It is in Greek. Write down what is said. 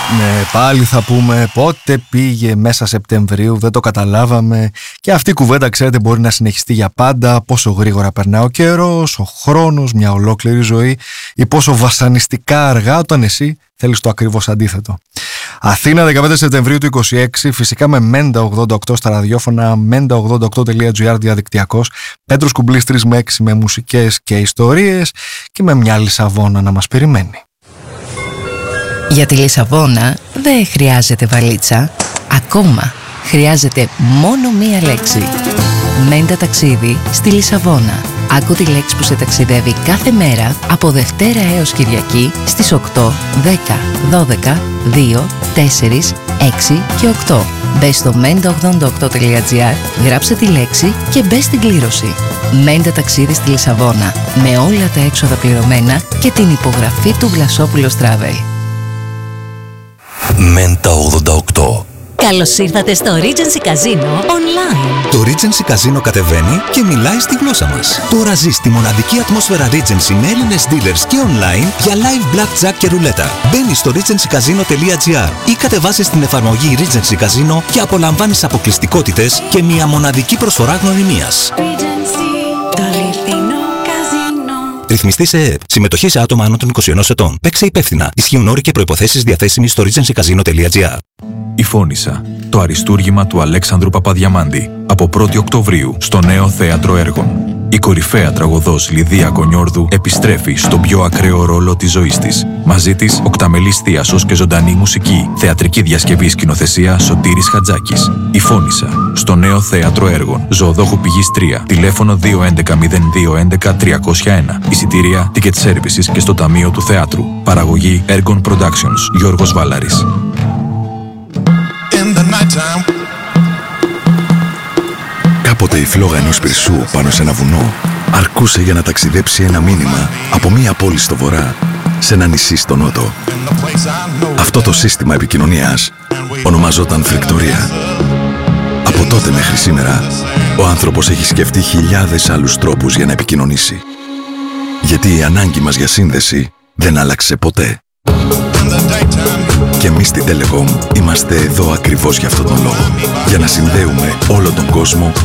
Ναι, πάλι θα πούμε πότε πήγε μέσα Σεπτεμβρίου, δεν το καταλάβαμε. Και αυτή η κουβέντα, ξέρετε, μπορεί να συνεχιστεί για πάντα. Πόσο γρήγορα περνάει ο καιρός, ο χρόνος, μια ολόκληρη ζωή, ή πόσο βασανιστικά αργά όταν εσύ θέλεις το ακριβώς αντίθετο. Αθήνα, 15 Σεπτεμβρίου του 26, φυσικά με Μέντα 88 στα ραδιόφωνα, menda88.gr διαδικτυακός, Πέτρος Κουμπλής 3 με 6 με μουσικές και ιστορίες και με μια Λισαβόνα να μας περιμένει. Για τη Λισαβόνα δεν χρειάζεται βαλίτσα. Ακόμα χρειάζεται μόνο μία λέξη. Μέντα ταξίδι στη Λισαβόνα. Άκου τη λέξη που σε ταξιδεύει κάθε μέρα από Δευτέρα έως Κυριακή στις 8, 10, 12, 2, 4, 6 και 8. Μπες στο menda88.gr, γράψε τη λέξη και μπες στην κλήρωση. Μέντα ταξίδι στη Λισαβόνα, με όλα τα έξοδα πληρωμένα και την υπογραφή του Βλασόπουλος Travel. Μέντα 88. Καλώς ήρθατε στο Regency Casino Online. Το Regency Casino κατεβαίνει και μιλάει στη γλώσσα μας. Τώρα ζεις τη μοναδική ατμόσφαιρα Regency με Έλληνες dealers και online για live blackjack και ρουλέτα. Μπαίνεις στο regencycasino.gr ή κατεβάζεις την εφαρμογή Regency Casino και απολαμβάνεις αποκλειστικότητες και μια μοναδική προσφορά γνωριμίας. Ρυθμιστή σε ΕΕΠ. Συμμετοχή σε άτομα άνω των 21 ετών. Παίξε υπεύθυνα. Ισχύουν όροι και προϋποθέσεις διαθέσιμοι στο regencycasino.gr. Η Φώνισσα. Το αριστούργημα του Αλέξανδρου Παπαδιαμάντη. Από 1η Οκτωβρίου στο νέο θέατρο έργων. Η κορυφαία τραγωδός Λιδία Κονιόρδου επιστρέφει στον πιο ακραίο ρόλο της ζωής της. Μαζί της, οκταμελής θίασος και ζωντανή μουσική. Θεατρική διασκευή σκηνοθεσία Σωτήρης Χατζάκης. Η Φώνισσα. Στο νέο θέατρο έργων. Ζωοδόχου Πηγής 3. Τηλέφωνο 211-0211-301. Εισιτήρια, ticket services και στο Ταμείο του Θεάτρου. Παραγωγή Έργων Productions. Γιώργος Βάλαρης. Κάποτε η φλόγα ενός πυρσού πάνω σε ένα βουνό αρκούσε για να ταξιδέψει ένα μήνυμα από μία πόλη στο βορρά σε ένα νησί στο νότο. Αυτό το σύστημα επικοινωνίας ονομαζόταν φρικτορία. Από τότε μέχρι σήμερα, ο άνθρωπος έχει σκεφτεί χιλιάδες άλλους τρόπους για να επικοινωνήσει. Γιατί η ανάγκη μας για σύνδεση δεν άλλαξε ποτέ. Και εμείς στην Telecom είμαστε εδώ ακριβώς για αυτόν τον λόγο. Για να συνδέουμε όλο τον κόσμο